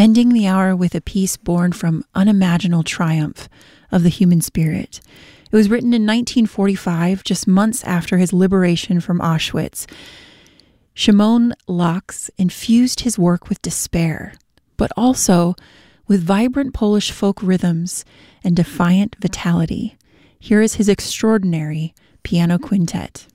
ending the hour with a piece born from unimaginable triumph of the human spirit. It was written in 1945, just months after his liberation from Auschwitz. Shimon Laks infused his work with despair, but also with vibrant Polish folk rhythms and defiant vitality. Here is his extraordinary piano quintet.